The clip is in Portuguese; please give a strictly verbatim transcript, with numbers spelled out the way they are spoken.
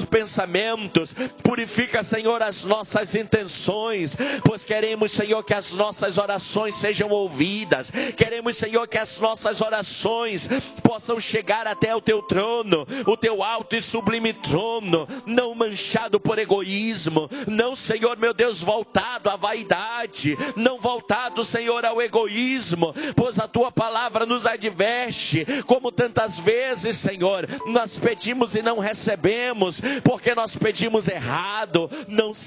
pensamentos, purifica, Senhor, as nossas intenções, pois queremos, Senhor, que as nossas orações sejam ouvidas, queremos, Senhor, que as nossas orações possam chegar até o teu trono, o teu alto e sublime trono, não manchado por egoísmo, não, Senhor, meu Deus, voltado à vaidade, não voltado, Senhor, ao egoísmo, pois a tua palavra nos adverte, como tantas vezes, Senhor, nós pedimos e não recebemos, porque nós pedimos errado, não